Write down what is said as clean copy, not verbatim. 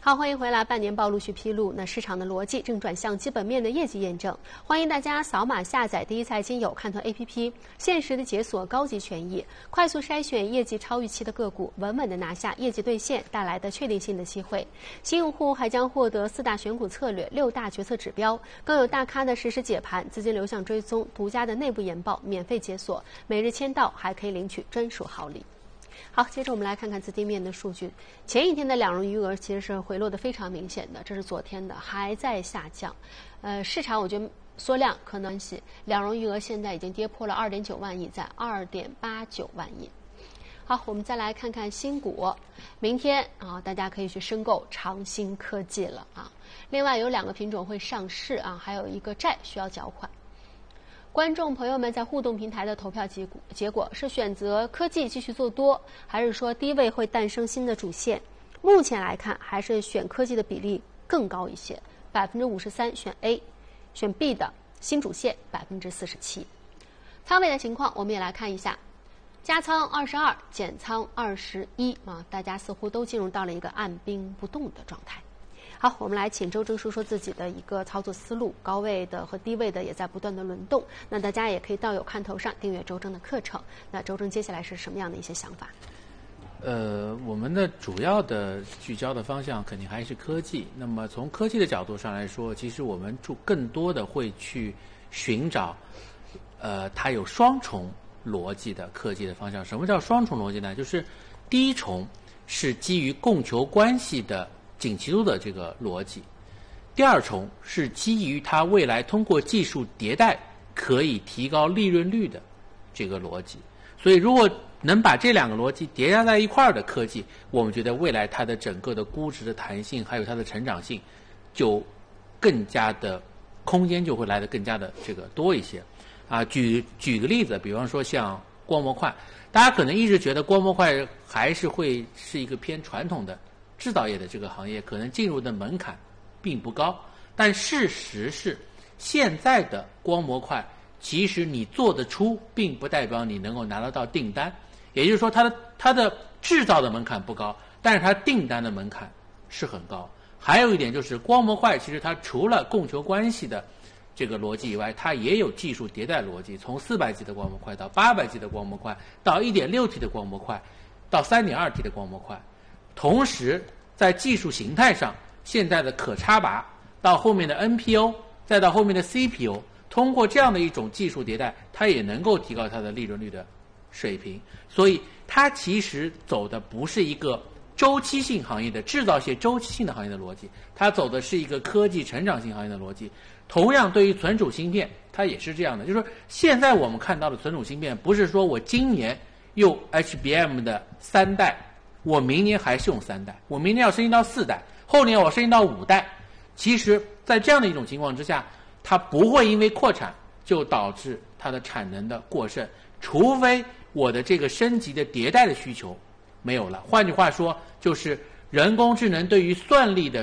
好，欢迎回来。半年报陆续披露，那市场的逻辑正转向基本面的业绩验证。欢迎大家扫码下载第一财经有看头 APP， 限时的解锁高级权益，快速筛选业绩超预期的个股，稳稳的拿下业绩兑现带来的确定性的机会。新用户还将获得4大选股策略、6大决策指标，更有大咖的实时解盘、资金流向追踪、独家的内部研报免费解锁，每日签到还可以领取专属好礼。好，接着我们来看看资金面的数据。前一天的两融余额其实是回落的非常明显的，这是昨天的，还在下降。市场我觉得缩量可能系，两融余额现在已经跌破了2.9万亿，在2.89万亿。好，我们再来看看新股，明天啊，大家可以去申购长兴科技了啊。另外有2个品种会上市啊，还有一个债需要缴款。观众朋友们在互动平台的投票结果是选择科技继续做多，还是说低位会诞生新的主线？目前来看，还是选科技的比例更高一些，53%选 A， 选 B 的新主线47%。仓位的情况我们也来看一下，加仓22，减仓21啊，大家似乎都进入到了一个按兵不动的状态。好，我们来请周征说说自己的一个操作思路，高位的和低位的也在不断的轮动。那大家也可以到有看头上订阅周征的课程。那周征接下来是什么样的一些想法？ 我们的主要的聚焦的方向肯定还是科技。那么从科技的角度上来说，其实我们更多的会去寻找，它有双重逻辑的科技的方向。什么叫双重逻辑呢？就是第一重是基于供求关系的景气度的这个逻辑，第二重是基于它未来通过技术迭代可以提高利润率的这个逻辑。所以如果能把这2个逻辑叠加在一块儿的科技，我们觉得未来它的整个的估值的弹性还有它的成长性就更加的空间就会来得更加的这个多一些啊。举个例子，比方说像光模块，大家可能一直觉得光模块还是会是一个偏传统的制造业的这个行业，可能进入的门槛并不高，但事实是现在的光模块其实你做得出并不代表你能够拿得到订单，也就是说它的制造的门槛不高，但是它订单的门槛是很高。还有一点就是光模块其实它除了供求关系的这个逻辑以外，它也有技术迭代逻辑，从400G 的光模块到800G 的光模块到 1.6T 的光模块到 3.2T 的光模块，同时在技术形态上，现在的可插拔到后面的 NPO 再到后面的 CPU， 通过这样的一种技术迭代，它也能够提高它的利润率的水平。所以它其实走的不是一个周期性行业的制造业周期性的行业的逻辑，它走的是一个科技成长性行业的逻辑。同样对于存储芯片它也是这样的，就是说现在我们看到的存储芯片不是说我今年用 HBM 的3代，我明年还是用3代，我明年要升级到4代，后年我升级到5代。其实在这样的一种情况之下，它不会因为扩产就导致它的产能的过剩，除非我的这个升级的迭代的需求没有了。换句话说，就是人工智能对于算力的